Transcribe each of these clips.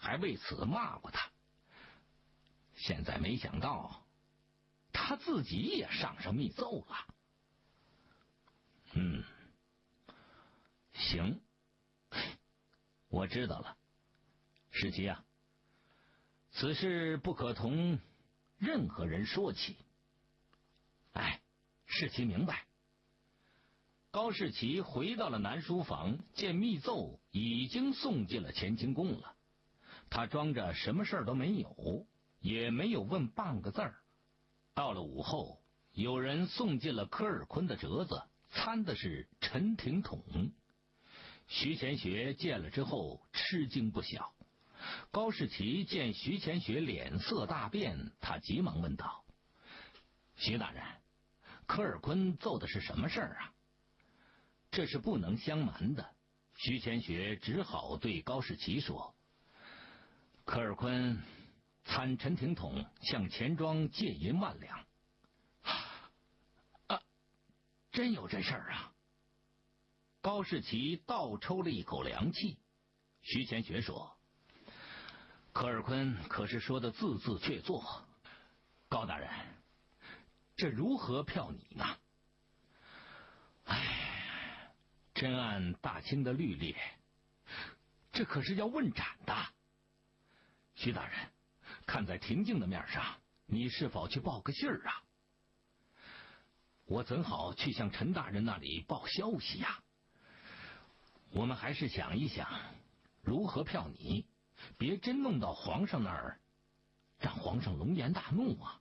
还为此骂过他。现在没想到他自己也上密奏了。行，我知道了。世奇啊，此事不可同任何人说起。世奇明白。高士奇回到了南书房，见密奏已经送进了乾清宫了。他装着什么事儿都没有，也没有问半个字儿。到了午后，有人送进了科尔坤的折子，参的是陈廷统。徐乾学见了之后吃惊不小。高士奇见徐乾学脸色大变，他急忙问道：徐大人，科尔坤奏的是什么事儿啊？这是不能相瞒的。徐乾学只好对高士奇说：科尔坤参陈廷统向钱庄借银10000两。真有这事儿啊？高士奇倒抽了一口凉气。徐乾学说：科尔坤可是说的字字确凿。高大人，这如何票拟呢？真按大清的律例，这可是要问斩的。徐大人，看在廷敬的面上，你是否去报个信儿啊？我怎好去向陈大人那里报消息呀？我们还是想一想如何票拟，别真弄到皇上那儿，让皇上龙颜大怒啊。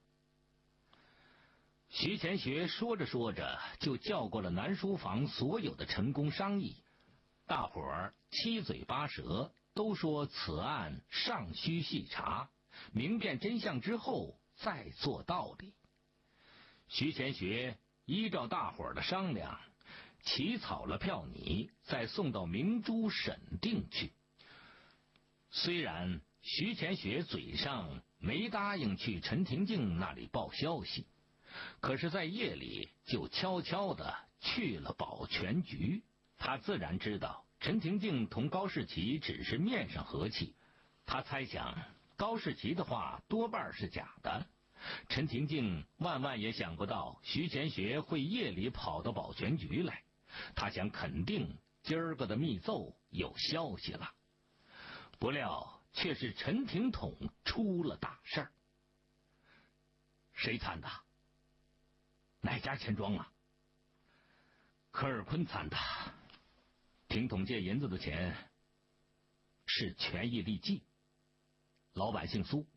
徐乾学说着说着，就叫过了南书房所有的陈公商议。大伙儿七嘴八舌，都说此案尚需细查，明辨真相之后再做道理。徐乾学依照大伙儿的商量，起草了票拟，再送到明珠审定去。虽然徐乾学嘴上没答应去陈廷敬那里报消息，可是在夜里就悄悄地去了保全局。他自然知道陈廷敬同高士奇只是面上和气，他猜想高士奇的话多半是假的。陈廷敬万万也想不到徐乾学会夜里跑到保全局来，他想肯定今儿个的密奏有消息了，不料却是陈廷统出了大事儿。谁参的？哪家钱庄啊？科尔坤参的。廷统借银子的钱是权益利记，老板姓苏。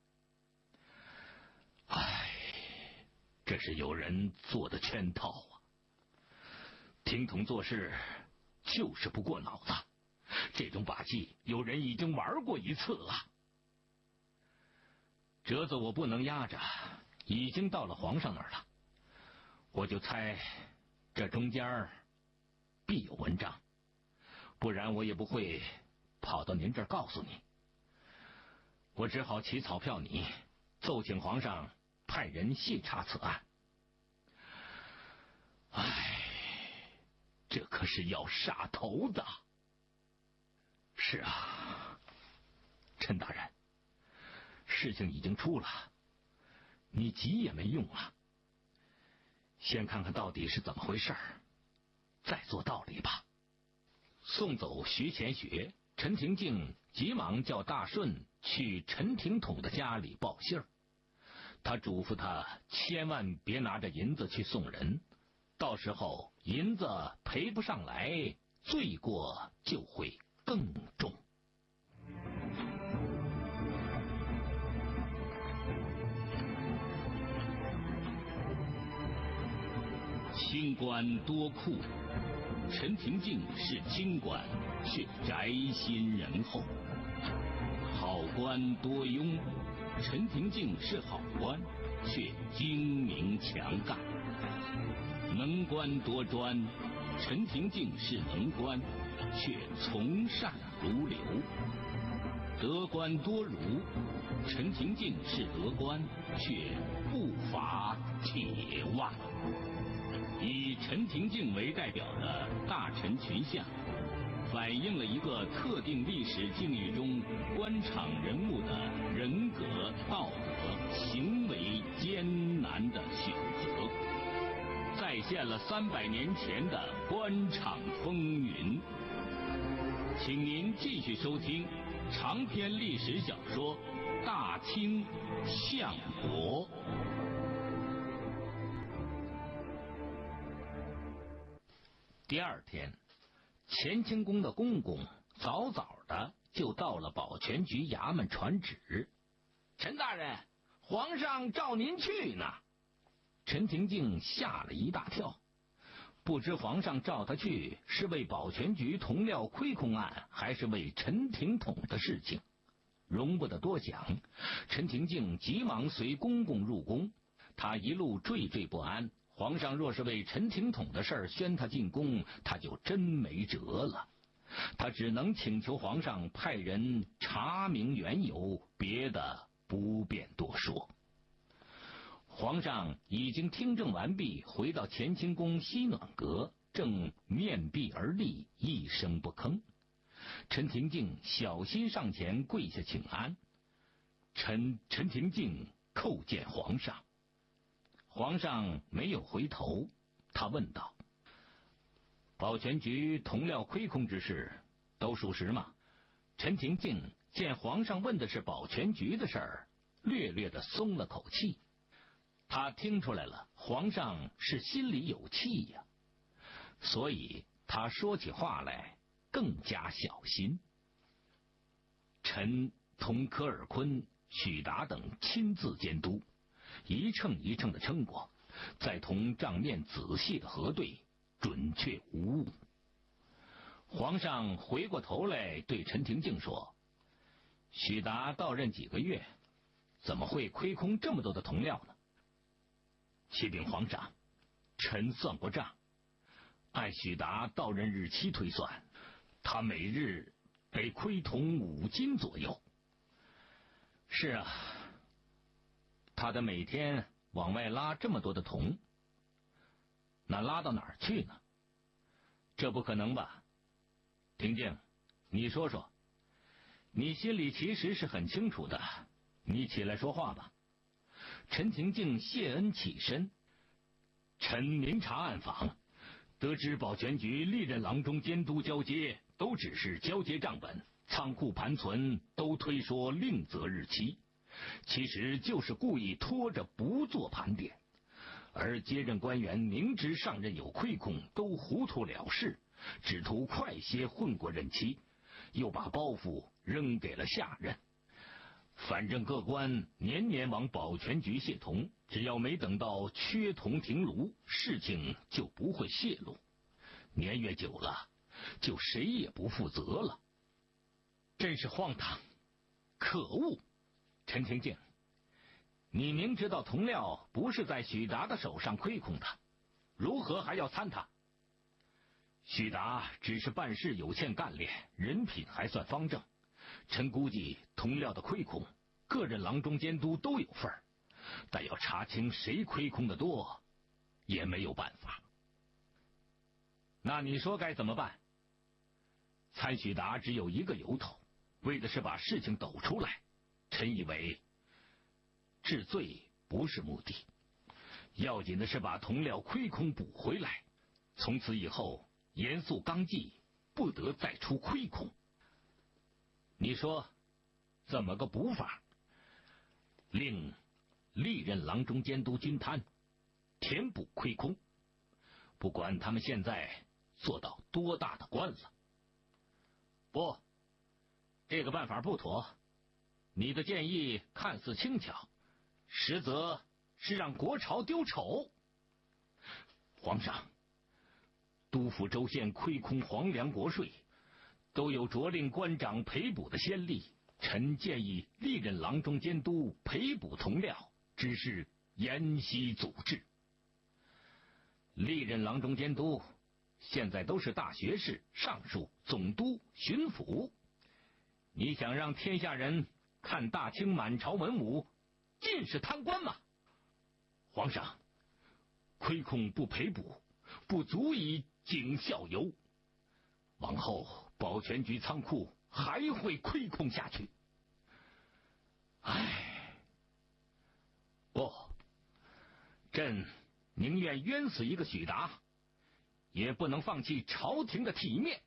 这是有人做的圈套啊！廷统做事就是不过脑子，这种把戏有人已经玩过一次了。折子我不能压着，已经到了皇上那儿了，我就猜这中间必有文章，不然我也不会跑到您这儿告诉你。我只好起草票拟，奏请皇上派人细查此案。这可是要杀头的。是啊，陈大人，事情已经出了，你急也没用啊。先看看到底是怎么回事，再做道理吧。送走徐乾学，陈廷敬急忙叫大顺去陈廷统的家里报信儿。他嘱咐他千万别拿着银子去送人，到时候银子赔不上来，罪过就会更重。清官多库，陈廷敬是清官，却宅心仁厚；好官多庸，陈廷敬是好官，却精明强干；能官多专，陈廷敬是能官，却从善如流；得官多儒，陈廷敬是得官，却不乏铁腕。以陈廷敬为代表的大臣群像，反映了一个特定历史境遇中官场人物的人格、道德、行为艰难的选择，再现了300年前的官场风云。请您继续收听长篇历史小说《大清相国》。第二天，乾清宫的公公早早的就到了保全局衙门传旨：陈大人，皇上召您去呢。陈廷敬吓了一大跳，不知皇上召他去是为保全局铜料亏空案，还是为陈廷统的事情。容不得多想，陈廷敬急忙随公公入宫。他一路惴惴不安，皇上若是为陈廷统的事宣他进宫，他就真没辙了。他只能请求皇上派人查明缘由，别的不便多说。皇上已经听政完毕，回到乾清宫西暖阁，正面壁而立，一声不吭。陈廷敬小心上前跪下请安。陈廷敬叩见皇上。皇上没有回头，他问道：保全局铜料亏空之事都属实吗？陈廷敬见皇上问的是保全局的事儿，略略的松了口气。他听出来了，皇上是心里有气呀，所以他说起话来更加小心。臣同科尔坤、许达等亲自监督，一秤一秤的称过，再同账面仔细的核对，准确无误。皇上回过头来对陈廷敬说：许达到任几个月，怎么会亏空这么多的铜料呢？启禀皇上，臣算过账，按许达到任日期推算，他每日得亏铜5斤左右。是啊，他得每天往外拉这么多的铜，那拉到哪儿去呢？这不可能吧？廷敬，你说说，你心里其实是很清楚的，你起来说话吧。陈廷敬谢恩起身。臣明察暗访，得知保全局历任郎中监督交接都只是交接账本，仓库盘存都推说另择日期，其实就是故意拖着不做盘点。而接任官员明知上任有亏空，都糊涂了事，只图快些混过任期，又把包袱扔给了下任。反正各官年年往保全局卸铜，只要没等到缺铜停炉，事情就不会泄露。年月久了，就谁也不负责了。真是荒唐，可恶！陈廷敬，你明知道铜料不是在许达的手上亏空的，如何还要参他？许达只是办事有欠干练，人品还算方正。臣估计铜料的亏空，各任郎中监督都有份儿，但要查清谁亏空的多，也没有办法。那你说该怎么办？参许达只有一个由头，为的是把事情抖出来。臣以为，治罪不是目的，要紧的是把铜料亏空补回来。从此以后，严肃纲纪，不得再出亏空。你说怎么个补法？令历任郎中监督均摊，填补亏空，不管他们现在做到多大的官了。不，这个办法不妥。你的建议看似轻巧，实则是让国朝丢丑。皇上，督抚州县亏空皇粮国税，都有着令官长赔补的先例。臣建议历任郎中监督赔补铜料，只是沿袭祖制。历任郎中监督现在都是大学士、尚书、总督、巡抚，你想让天下人看大清满朝文武尽是贪官吗？皇上，亏空不赔补，不足以警效尤。往后保全局仓库还会亏空下去。 朕宁愿冤死一个许达，也不能放弃朝廷的体面。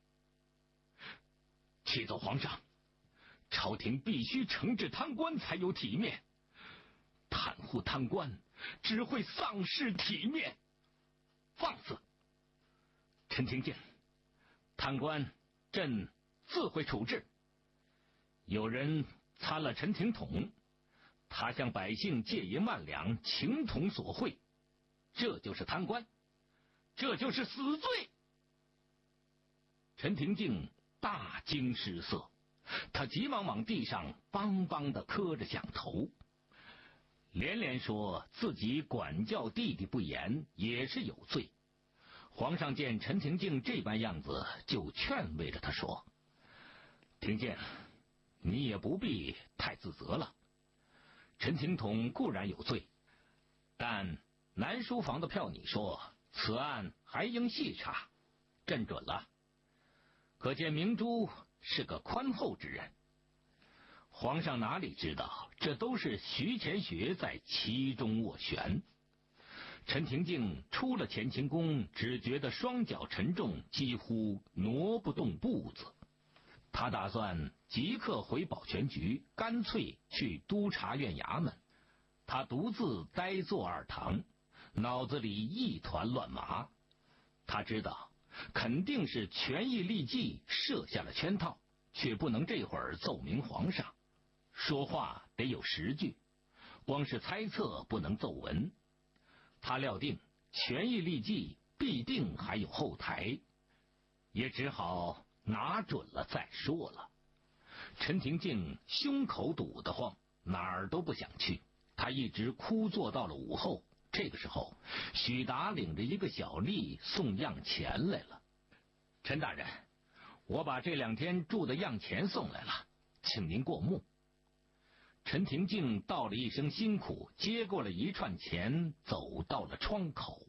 启奏皇上，朝廷必须惩治贪官才有体面，袒护贪官只会丧失体面。放肆！陈廷敬，贪官朕自会处置。有人参了陈廷统，他向百姓借1万两，情同所贿，这就是贪官，这就是死罪。陈廷敬大惊失色，他急忙往地上梆梆地磕着响头，连连说自己管教弟弟不严，也是有罪。皇上见陈廷敬这般样子，就劝慰着他说：廷敬，你也不必太自责了。陈廷统固然有罪，但南书房的票拟说此案还应细查，朕准了。可见明珠是个宽厚之人。皇上哪里知道，这都是徐乾学在其中斡旋。陈廷敬出了乾清宫，只觉得双脚沉重，几乎挪不动步子。他打算即刻回保全局，干脆去督察院衙门。他独自呆坐二堂，脑子里一团乱麻。他知道肯定是权益利济设下了圈套，却不能这会儿奏明皇上，说话得有实据，光是猜测不能奏文。他料定权益利济必定还有后台，也只好拿准了再说了。陈廷敬胸口堵得慌，哪儿都不想去，他一直哭坐到了午后。这个时候，许达领着一个小吏送样钱来了。陈大人，我把这2天住的样钱送来了，请您过目。陈廷敬道了一声辛苦，接过了一串钱，走到了窗口。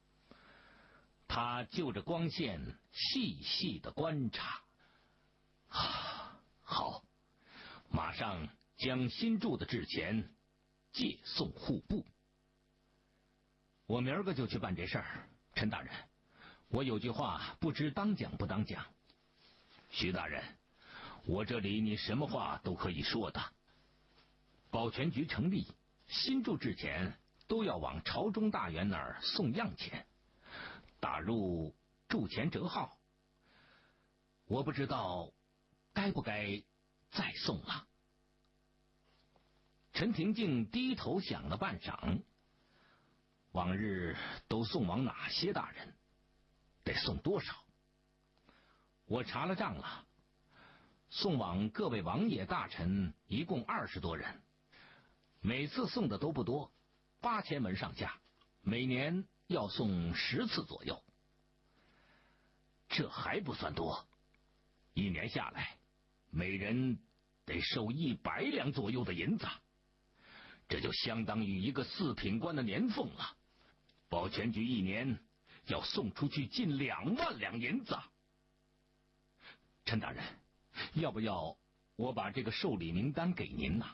他就着光线细细的观察。好，马上将新铸的制钱借送户部。我明儿个就去办这事儿。陈大人，我有句话不知当讲不当讲。徐大人，我这里你什么话都可以说的。保全局成立，新铸制钱都要往朝中大员那儿送样钱，打入铸钱折号。我不知道该不该再送了。陈廷敬低头想了半晌，往日都送往哪些大人，得送多少？我查了账了，送往各位王爷大臣一共20多人，每次送的都不多，8000文上下，每年要送10次左右。这还不算多，1年下来，每人得收100两左右的银子，这就相当于一个4品官的年俸了。保全局1年要送出去近2万两银子。陈大人，要不要我把这个受理名单给您呢？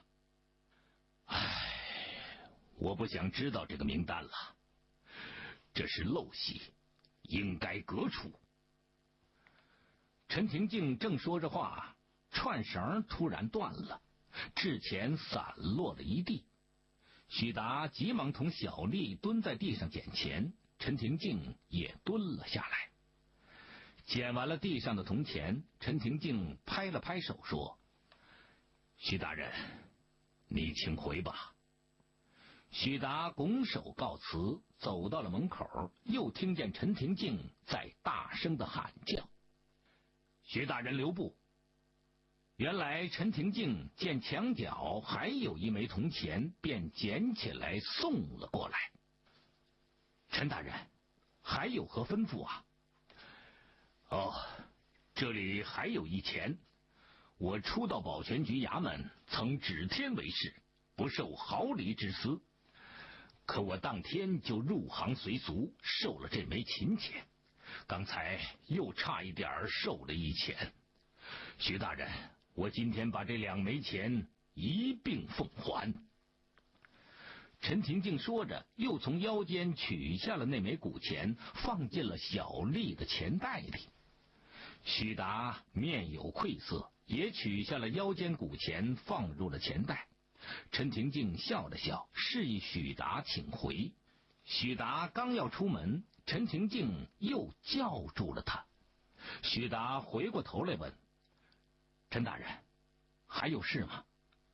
我不想知道这个名单了，这是陋习，应该革除。陈廷敬正说着话，串绳突然断了，制钱散落了一地。许达急忙同小吏蹲在地上捡钱，陈廷敬也蹲了下来。捡完了地上的铜钱，陈廷敬拍了拍手说：许大人，你请回吧。许达拱手告辞，走到了门口，又听见陈廷敬在大声的喊叫：许大人留步。原来陈廷敬见墙角还有1枚铜钱，便捡起来送了过来。陈大人，还有何吩咐啊？这里还有1钱，我初到保全局衙门，曾指天为誓，不受毫厘之私，可我当天就入行随俗，受了这枚秦钱，刚才又差一点受了1钱。徐大人，我今天把这2枚钱一并奉还。 陈廷敬说着，又从腰间取下了那枚古钱，放进了小丽的钱袋里。许达面有愧色，也取下了腰间古钱，放入了钱袋。陈廷敬笑了笑，示意许达请回。许达刚要出门，陈廷敬又叫住了他。许达回过头来问：“陈大人，还有事吗？”“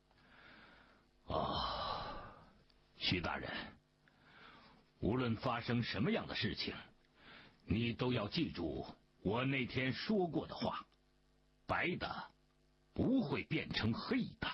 哦，许大人，无论发生什么样的事情，你都要记住我那天说过的话，白的不会变成黑的。”“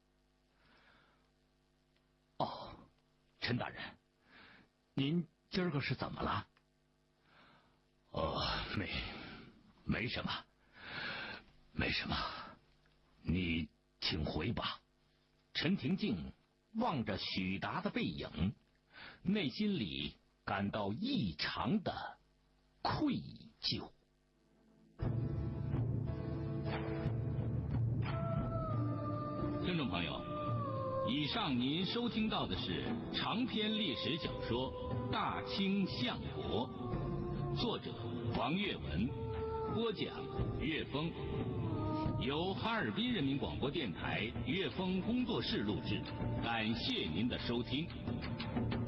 哦，陈大人，您今儿个是怎么了？”“哦，没什么，没什么，你请回吧。”陈廷敬望着许达的背影，内心里感到异常的愧疚。 听众朋友，以上您收听到的是长篇历史小说《大清相国》，作者王岳文，播讲岳峰，由哈尔滨人民广播电台岳峰工作室录制，感谢您的收听。